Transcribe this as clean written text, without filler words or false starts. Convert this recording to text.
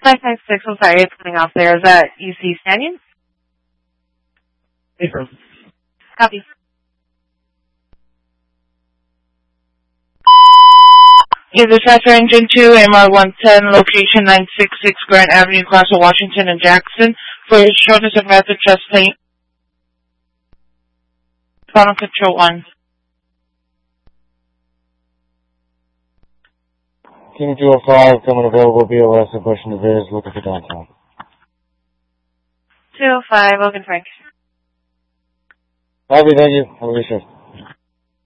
556, I'm sorry, it's coming off there. Is that UC Stanion? Paper. Copy. Is Dispatcher Engine 2, MR110, location 966 Grand Avenue, Castle, Washington, and Jackson, for shortness of method, chest pain. Final Control 1. Team 205, coming available, BOS, and pushing the Viz, looking for downtown. 205, Logan Frank. Copy, thank you. Have a good shift.